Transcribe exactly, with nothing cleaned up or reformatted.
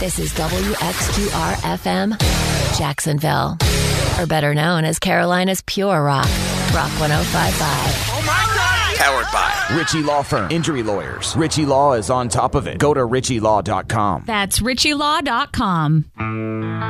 This is W X Q R F M, Jacksonville. Or better known as Carolina's Pure Rock. Rock one oh five point five. Oh my God! Powered by Ritchie Law Firm. Injury lawyers. Ritchie Law is on top of it. Go to ritchie law dot com. That's ritchie law dot com.